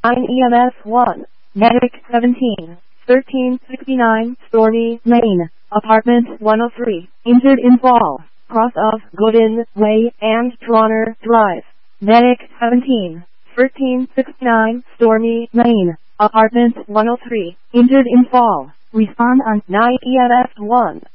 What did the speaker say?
9 EMS 1. Medic 17. 1369 Stormy Lane, Apartment 103. Injured in fall. Cross of Gooden Way and Toronto Drive. Medic 17. 1369 Stormy Lane, Apartment 103. Injured in fall. Respond on 9 EMS 1.